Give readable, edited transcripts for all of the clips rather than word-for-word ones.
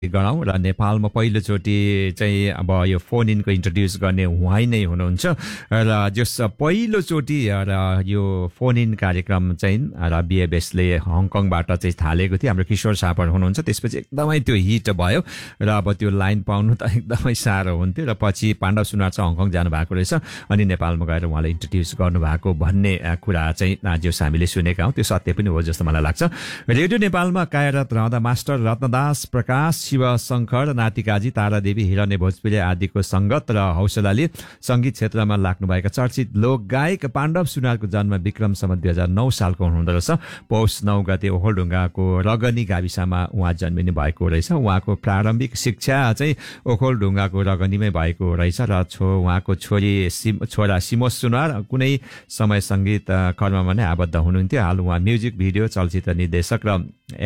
गरौँ र नेपालमा पहिलोचोटि चाहिँ अब यो फोन इनको इन्ट्रोड्युस गर्ने उहाँ नै हुनुहुन्छ र जस पहिलोचोटि र यो फोन इन कार्यक्रम चाहिँ र बिएबएसले हङकङबाट चाहिँ थालेको थियो हाम्रो किशोर सापर हुनुहुन्छ त्यसपछि एकदमै त्यो हिट भयो र अब त्यो लाइन पाउनु त एकदमै साह्रो हुन्थ्यो र पछि पाण्डव सुनार चाहिँ हङकङ जानुभएको रहेछ अनि नेपालमा गएर उहाँले इन्ट्रोड्युस गर्नुभएको भन्ने कुरा चाहिँ जस हामीले सुनेका हौँ त्यो सत्य पनि हो जस्तो मलाई लाग्छ रेडियो नेपालमा कार्यरत रहँदा मास्टर रत्नदास प्रकाश शिव शङ्कर नातिकाजी तारादेवी हिरण्य भोजपुरे आदिको सङ्गत र हौसलाले सङ्गीत क्षेत्रमा लाग्नुभएका चर्चित लोकगायक पाण्डव सुनारको जन्म विक्रमसम्म 2009 सालको हुँदो रहेछ पौष 9 गते ओखलढुङ्गाको रगनी गाविसमा उहाँ जन्मिनु भएको रहेछ उहाँको प्रारम्भिक शिक्षा चाहिँ ओखलढुङ्गाको रगनीमै भएको रहेछ र उहाँको छोरा सिमोस सुनार कुनै समय सङ्गीत कर्ममा नै आबद्ध हुनुहुन्थ्यो हाल उहाँ म्युजिक भिडियो चलचित्र निर्देशक र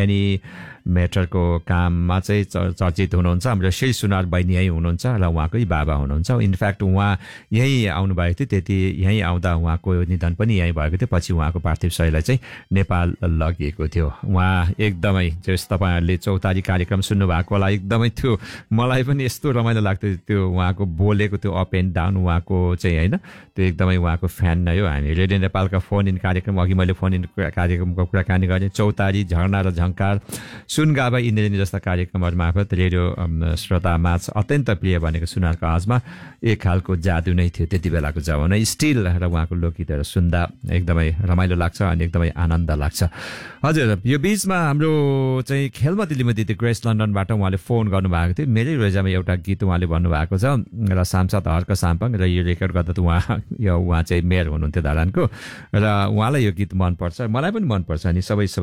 एनिमेटरको काममा चाहिँ चर्चित हुनुहुन्छ हाम्रो श्री सुनार बहिनी यहीँ हुनुहुन्छ र उहाँकै बाबा हुनुहुन्छ इनफ्याक्ट उहाँ यहीँ आउनुभएको थियो त्यति यहीँ आउँदा उहाँको निधन पनि यहीँ भएको थियो पछि उहाँको पार्थिव शरीरलाई चाहिँ नेपाल लगिएको थियो उहाँ एकदमै जस तपाईँहरूले चौतारी कार्यक्रम सुन्नुभएको होला एकदमै थियो मलाई पनि यस्तो रमाइलो लाग्थ्यो त्यो उहाँको बोलेको त्यो अप एन्ड डाउन उहाँको चाहिँ होइन त्यो एकदमै उहाँको फ्यान नै हो हामी रेडियो नेपालका फोन इन कार्यक्रम अघि मैले फोन इन कार्यक्रमको कुराकानी गरेँ चौतारी झरना र झङ्कार सुनगाबा इन्द्रेणी जस्ता कार्यक्रमहरू मार्फत रेडियो श्रोतामाझ अत्यन्त प्रिय भनेको सुनारको आवाजमा एक खालको जादु नै थियो त्यति बेलाको जमाना स्टिल र उहाँको लोकगीतहरू सुन्दा एकदमै रमाइलो लाग्छ अनि एकदमै आनन्द लाग्छ हजुर यो बीचमा हाम्रो चाहिँ खेलमती लिमती ग्रेस लन्डनबाट उहाँले फोन गर्नुभएको थियो मेरै रोजामा एउटा गीत उहाँले भन्नुभएको छ र सांसद हर्क साम्पाङ र यो रेकर्ड गर्दा त उहाँ चाहिँ मेयर हुनुहुन्थ्यो धरानको र उहाँलाई यो गीत मनपर्छ मलाई पनि मनपर्छ अनि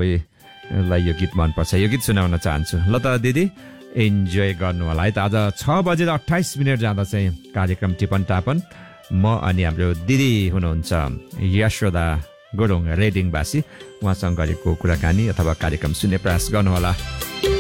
सबैलाई यो गीत मनपर्छ यो गीत सुनाउन चाहन्छु ल त दिदी इन्जोय गर्नु होला है त आज 6:28 जाँदा चाहिँ कार्यक्रम टिपन टापन म अनि हाम्रो दिदी हुनुहुन्छ यशोदा गुरुङ रेडिङवासी उहाँसँग गरेको कुराकानी अथवा कार्यक्रम सुन्ने प्रयास गर्नुहोला